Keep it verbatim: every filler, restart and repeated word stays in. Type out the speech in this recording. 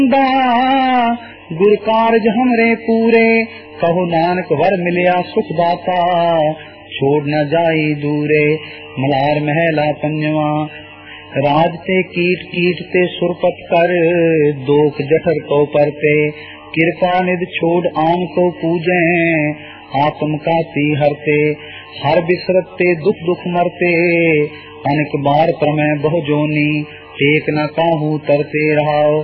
गुर कारज हमरे पूरे, कहो नानक वर मिलिया सुख दाता, छोड़ न जाई दूरे। मलार महला पंजवा। राज ते कीट कीट ते सुरपत कर, दोख जठर को परते, कृपा निध छोड़ आन को पूजे, आत्म का ती हरते। हर बिसरत ते दुख दुख मरते, अनेक बार प्रमेय बहु जोनी, टेक न काहू तरते रहाओ।